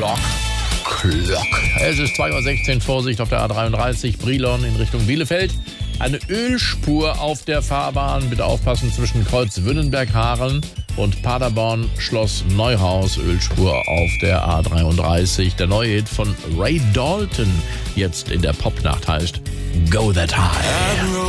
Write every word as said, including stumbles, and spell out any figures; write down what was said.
Clock. Clock. Es ist zwei Uhr sechzehn, Vorsicht auf der A dreiunddreißig, Brilon in Richtung Bielefeld. Eine Ölspur auf der Fahrbahn. Bitte aufpassen zwischen Kreuz Wünnenberg-Hameln und Paderborn Schloss Neuhaus. Ölspur auf der A dreiunddreißig. Der neue Hit von Ray Dalton jetzt in der Popnacht heißt Go That High.